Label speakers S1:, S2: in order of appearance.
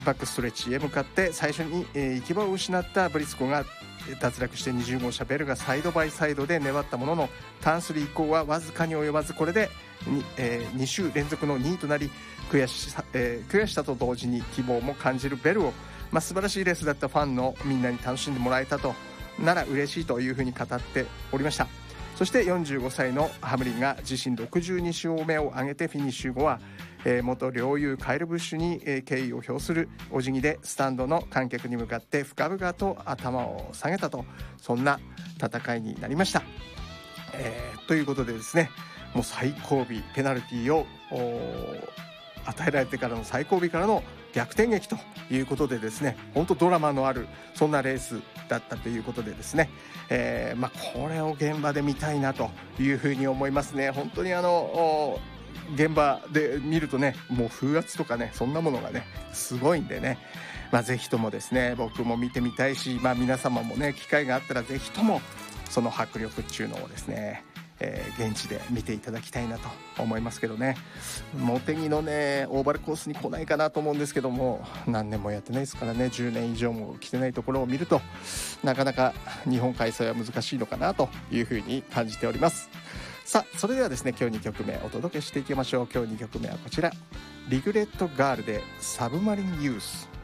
S1: バックストレッチへ向かって最初に行き場を失ったブリスコが脱落して20号車ベルがサイドバイサイドで粘ったもののターン3以降はわずかに及ばず、これで 2週連続の2位となり悔しさと同時に希望も感じるベルを、素晴らしいレースだったファンのみんなに楽しんでもらえたとなら嬉しいというふうに語っておりました。そして45歳のハムリンが自身62勝目を挙げてフィニッシュ後は元両友カイル・ブッシュに敬意を表するお辞儀でスタンドの観客に向かって深々と頭を下げたと、そんな戦いになりました。ということでですね、もう最後尾ペナルティーを与えられてからの最後尾からの逆転劇ということでですね、本当ドラマのあるそんなレースだったということでですね、これを現場で見たいなというふうに思いますね。本当に現場で見るとね、もう風圧とかね、そんなものがねすごいんでね、ぜひともですね僕も見てみたいし、皆様もね機会があったらぜひともその迫力っていうのをですね、現地で見ていただきたいなと思いますけどね。茂木のねオーバルコースに来ないかなと思うんですけども、何年もやってないですからね、10年以上も来てないところを見るとなかなか日本開催は難しいのかなというふうに感じております。さあそれではですね、今日2曲目お届けしていきましょう。今日2曲目はこちら、リグレットガールでサブマリンユース。